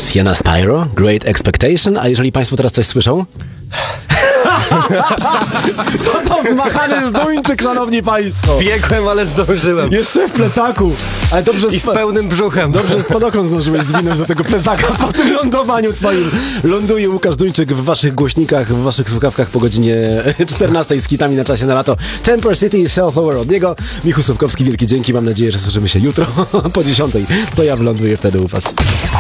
Sienna Spyro, Great Expectation, a jeżeli Państwo teraz coś słyszą? To zmachany z Duńczyk, szanowni Państwo. Biegłem, ale zdążyłem. Jeszcze w plecaku. Ale dobrze I z pełnym brzuchem. Dobrze spadochron zdążyłeś zwinąć do tego plecaka po tym lądowaniu twoim. Ląduje Łukasz Duńczyk w waszych głośnikach, w waszych słuchawkach po godzinie 14 z hitami na czasie na lato. Temper City i Self-Aware od niego. Michu Sobkowski, wielkie dzięki. Mam nadzieję, że słyszymy się jutro po 10. To ja wyląduję wtedy u was.